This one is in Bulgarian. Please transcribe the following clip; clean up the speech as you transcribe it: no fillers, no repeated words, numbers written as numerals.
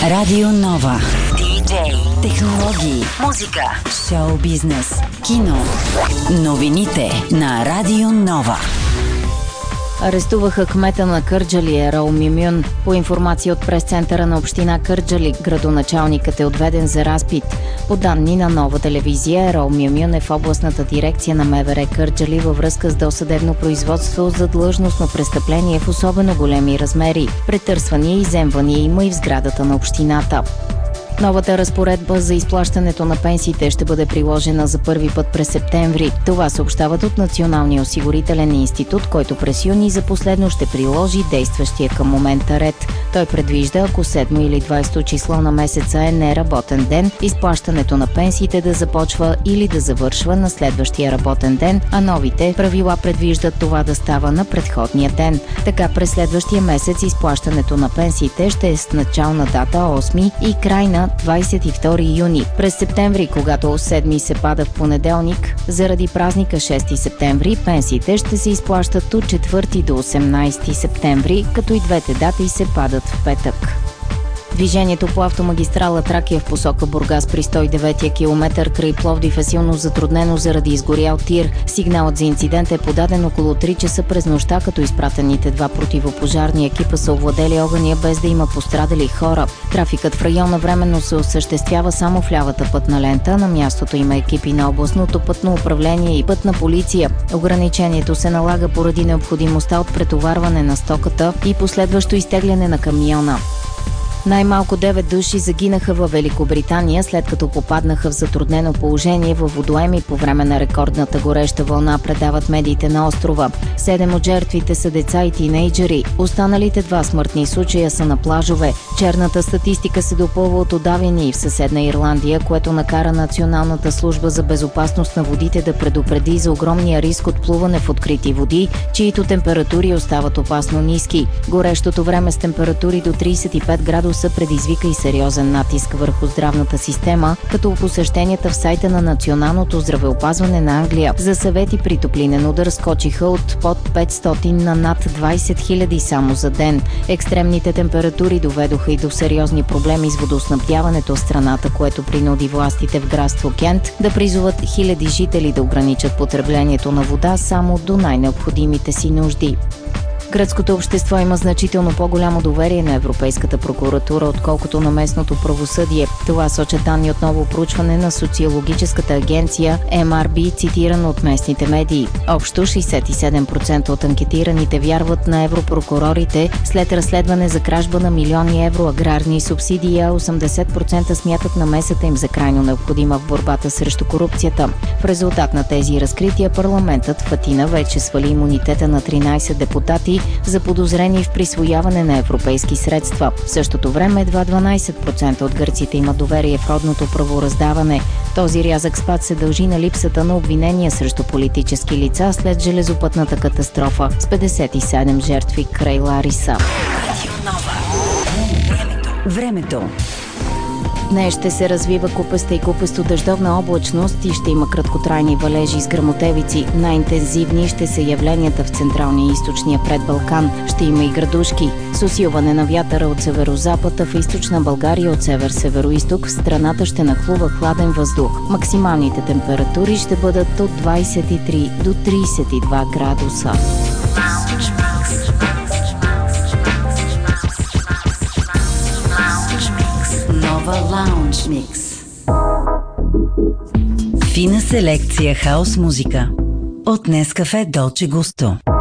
Радио Нова. Диджей, технологии, музика, шоу бизнес, кино. Новините на Радио Нова. Арестуваха кмета на Кърджали Ерол Мюмюн. По информация от прес-центъра на община Кърджали, градоначалникът е отведен за разпит. По данни на Нова телевизия, Ерол Мюмюн е в областната дирекция на МВР Кърджали във връзка с досъдебно производство за длъжностно престъпление в особено големи размери. Претърсвания и изземвания има и в сградата на общината. Новата разпоредба за изплащането на пенсиите ще бъде приложена за първи път през септември. Това съобщават от Националния осигурителен институт, който през юни за последно ще приложи действащия към момента ред. Той предвижда, ако 7 или 20 число на месеца е неработен ден, изплащането на пенсиите да започва или да завършва на следващия работен ден, а новите правила предвиждат това да става на предходния ден. Така през следващия месец изплащането на пенсиите ще е с начална дата 8 и крайна 22 юни. През септември, когато 7 се пада в понеделник, заради празника 6 септември, пенсиите ще се изплащат от 4 до 18 септември, като и двете дати се падат в петък. Движението по автомагистрала Тракия в посока Бургас при 109-я километър край Пловдив е силно затруднено заради изгорял тир. Сигналът за инцидент е подаден около 3 часа през нощта, като изпратените 2 противопожарни екипа са овладели огъня без да има пострадали хора. Трафикът в района временно се осъществява само в лявата пътна лента. На мястото има екипи на областното пътно управление и пътна полиция. Ограничението се налага поради необходимостта от претоварване на стоката и последващо изтегляне на камиона. Най-малко 9 души загинаха във Великобритания, след като попаднаха в затруднено положение във водоеми по време на рекордната гореща вълна, предават медиите на острова. 7 от жертвите са деца и тинейджери. Останалите 2 смъртни случая са на плажове. Черната статистика се допълва от удавяния и в съседна Ирландия, което накара Националната служба за безопасност на водите да предупреди за огромния риск от плуване в открити води, чието температури остават опасно ниски. Горещото време с температури до 35 градуса предизвика и сериозен натиск върху здравната система, като посещенията в сайта на Националното здравеопазване на Англия за съвети при топлинен удар скочиха от под 500 на над 20 000 само за ден. Екстремните температури доведоха и до сериозни проблеми с водоснабдяването в страната, което принуди властите в градство Кент да призоват хиляди жители да ограничат потреблението на вода само до най-необходимите си нужди. Гръцкото общество има значително по-голямо доверие на Европейската прокуратура, отколкото на местното правосъдие. Това сочат данни от ново проучване на социологическата агенция MRB, цитирано от местните медии. Общо 67% от анкетираните вярват на европрокурорите след разследване за кражба на милиони евро аграрни субсидии, а 80% смятат намесата им за крайно необходима в борбата срещу корупцията. В резултат на тези разкрития парламентът в Атина вече свали имунитета на 13 депутати, заподозрени в присвояване на европейски средства. В същото време едва 12% от гърците имат доверие в родното правораздаване. Този рязък спад се дължи на липсата на обвинения срещу политически лица след железопътната катастрофа с 57 жертви край Лариса. Времето. Днес ще се развива купеста и купесто дъждовна облачност и ще има краткотрайни валежи с гръмотевици. Най-интензивни ще са явленията в централния и източния предбалкан. Ще има и градушки. С усилване на вятъра от северозапад, а в източна България от север-североизток в страната ще нахлува хладен въздух. Максималните температури ще бъдат от 23 до 32 градуса. Лаунж Микс. Фина селекция хаус музика от Нескафе Долче Густо.